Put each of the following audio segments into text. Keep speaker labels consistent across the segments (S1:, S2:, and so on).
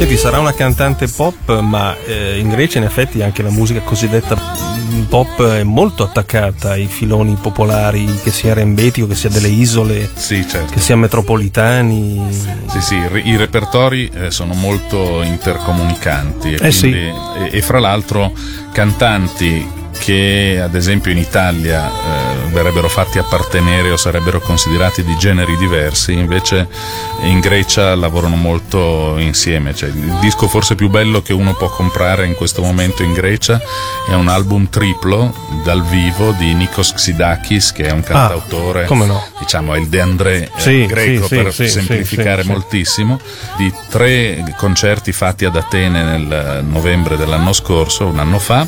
S1: Senti, sarà una cantante pop, ma in Grecia in effetti anche la musica cosiddetta pop è molto attaccata ai filoni popolari, che sia rembetico, che sia delle isole,
S2: sì, certo,
S1: che sia metropolitani.
S2: Sì, i repertori sono molto intercomunicanti e,
S1: sì.
S2: e fra l'altro cantanti che ad esempio in Italia verrebbero fatti appartenere o sarebbero considerati di generi diversi, invece in Grecia lavorano molto insieme. Cioè, il disco forse più bello che uno può comprare in questo momento in Grecia è un album triplo dal vivo di Nikos Xydakis, che è un cantautore,
S1: come no?
S2: diciamo è il De André greco, per semplificare moltissimo, di 3 concerti fatti ad Atene nel novembre dell'anno scorso, un anno fa,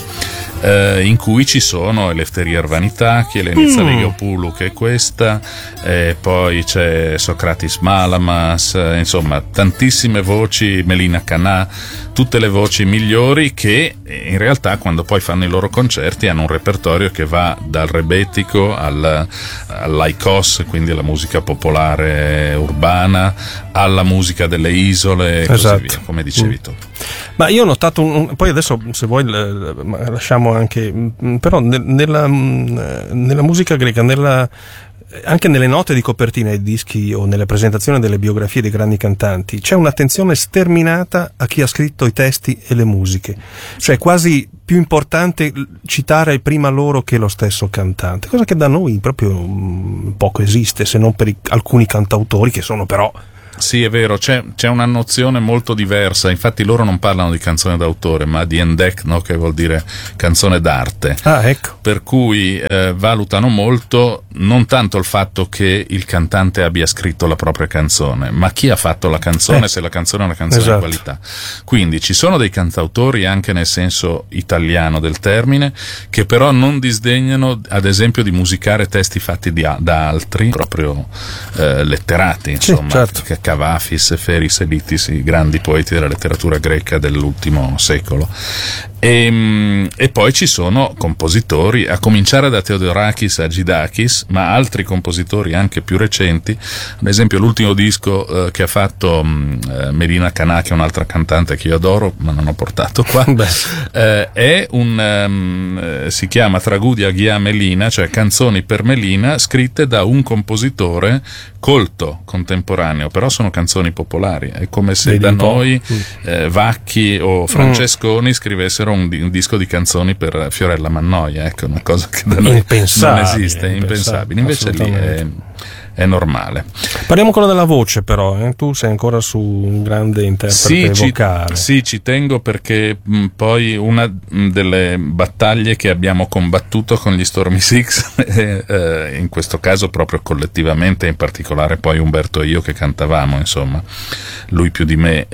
S2: in cui ci sono Eleftheria Arvanitaki, Eleni Tsaligopoulou, che è questa, poi c'è Socratis Malamas, insomma tantissime voci, Melina Kanà, tutte le voci migliori, che in realtà quando poi fanno i loro concerti hanno un repertorio che va dal rebetico all'aikos, quindi alla musica popolare urbana, alla musica delle isole e così via, come dicevi tu.
S1: Ma io ho notato poi adesso se vuoi lasciamo anche, però nella musica greca, anche nelle note di copertina dei dischi o nelle presentazioni delle biografie dei grandi cantanti, c'è un'attenzione sterminata a chi ha scritto i testi e le musiche, cioè quasi più importante citare prima loro che lo stesso cantante, cosa che da noi proprio poco esiste, se non per alcuni cantautori che sono però...
S2: Sì, è vero, c'è una nozione molto diversa, infatti loro non parlano di canzone d'autore ma di endek, no? Che vuol dire canzone d'arte.
S1: Ecco.
S2: Per cui valutano molto non tanto il fatto che il cantante abbia scritto la propria canzone, ma chi ha fatto la canzone, se la canzone è una canzone di qualità. Quindi ci sono dei cantautori anche nel senso italiano del termine, che però non disdegnano ad esempio di musicare testi fatti da altri, proprio letterati, insomma,
S1: certo.
S2: Kavafis, Feris Elitis, i grandi poeti della letteratura greca dell'ultimo secolo. E poi ci sono compositori, a cominciare da Theodorakis Agidakis, ma altri compositori anche più recenti. Ad esempio l'ultimo disco che ha fatto Melina Kanà, che è un'altra cantante che io adoro ma non ho portato qua, è si chiama Tragudia Ghia Melina, cioè canzoni per Melina scritte da un compositore colto contemporaneo, però sono canzoni popolari. È come se da noi Vacchi o Francesconi scrivessero un disco di canzoni per Fiorella Mannoia, ecco, una cosa che da noi non esiste, è impensabile. Invece lì è normale.
S1: Parliamo ancora della voce, però tu sei ancora su un grande interprete vocale.
S2: Sì, ci tengo, perché poi una delle battaglie che abbiamo combattuto con gli Stormy Six, in questo caso proprio collettivamente, in particolare poi Umberto e io che cantavamo, insomma, lui più di me,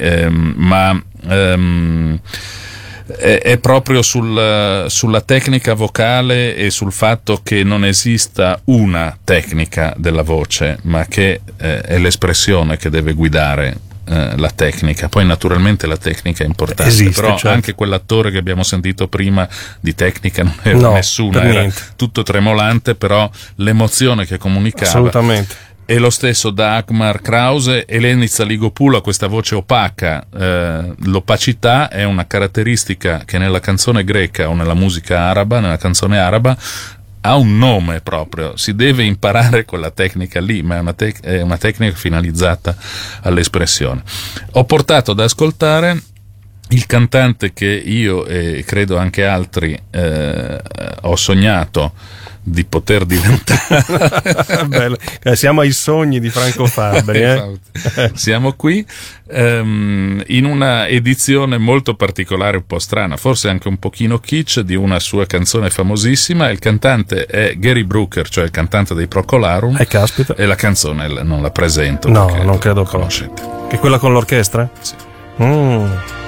S2: è proprio sulla tecnica vocale e sul fatto che non esista una tecnica della voce, ma che è l'espressione che deve guidare la tecnica. Poi naturalmente la tecnica è importante, però certo. Anche quell'attore che abbiamo sentito prima di tecnica non era nessuna, era tutto tremolante, però l'emozione che comunicava.
S1: Assolutamente.
S2: E lo stesso da Akmar Krause. Eleni Tsaligopoulou ha questa voce opaca, l'opacità è una caratteristica che nella canzone greca o nella musica araba, nella canzone araba, ha un nome proprio, si deve imparare quella tecnica lì, ma è una tecnica finalizzata all'espressione. Ho portato ad ascoltare il cantante che io e credo anche altri ho sognato di poter diventare.
S1: Bello. Siamo ai sogni di Franco Fabbri.
S2: Siamo qui in una edizione molto particolare, un po' strana, forse anche un pochino kitsch, di una sua canzone famosissima. Il cantante è Gary Brooker, cioè il cantante dei Procolarum,
S1: caspita.
S2: E la canzone non la presento,
S1: no, non credo
S2: conoscete.
S1: Che è quella con l'orchestra?
S2: Sì.